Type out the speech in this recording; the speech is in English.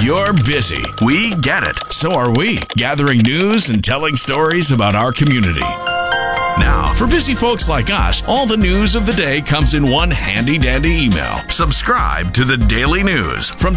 You're busy. We get it. So are we. Gathering news and telling stories about our community. Now, for busy folks like us, all the news of the day comes in one handy-dandy email. Subscribe to the Daily News from